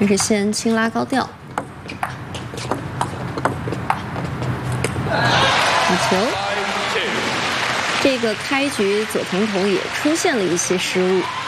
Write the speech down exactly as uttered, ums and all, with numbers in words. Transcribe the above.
这是先轻拉高调，好球。这个开局佐藤瞳也出现了一些失误。